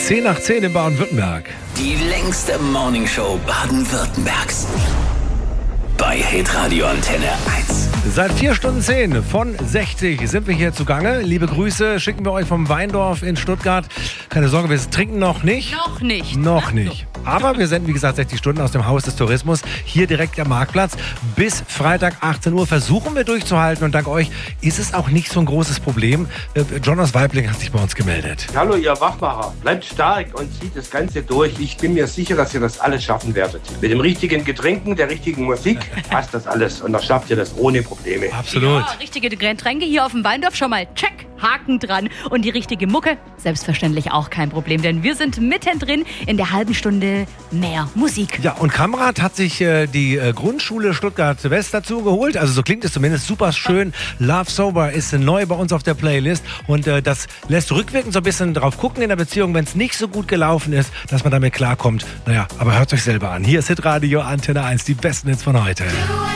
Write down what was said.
10 nach 10 in Baden-Württemberg. Die längste Morningshow Baden-Württembergs. Bei Hitradio Antenne 1. Seit 4 Stunden 10 von 60 sind wir hier zugange. Liebe Grüße schicken wir euch vom Weindorf in Stuttgart. Keine Sorge, wir trinken noch nicht. Noch nicht. Aber wir senden, wie gesagt, 60 Stunden aus dem Haus des Tourismus, hier direkt am Marktplatz. Bis Freitag 18 Uhr versuchen wir durchzuhalten und dank euch ist es auch nicht so ein großes Problem. John aus Weibling hat sich bei uns gemeldet. Hallo ihr Wachmacher, bleibt stark und zieht das Ganze durch. Ich bin mir sicher, dass ihr das alles schaffen werdet. Mit dem richtigen Getränken, der richtigen Musik passt das alles und dann schafft ihr das ohne Probleme. Absolut. Ja, richtige Getränke hier auf dem Weindorf, schon mal check, Haken dran. Und die richtige Mucke, selbstverständlich auch kein Problem, denn wir sind mittendrin in der halben Stunde mehr Musik. Ja, und Kamrat hat sich die Grundschule Stuttgart-West dazu geholt. Also so klingt es zumindest super schön. Love Sober ist neu bei uns auf der Playlist. Und das lässt rückwirkend so ein bisschen drauf gucken in der Beziehung, wenn es nicht so gut gelaufen ist, dass man damit klarkommt. Naja, aber hört euch selber an. Hier ist Hitradio Antenne 1, die besten Hits von heute.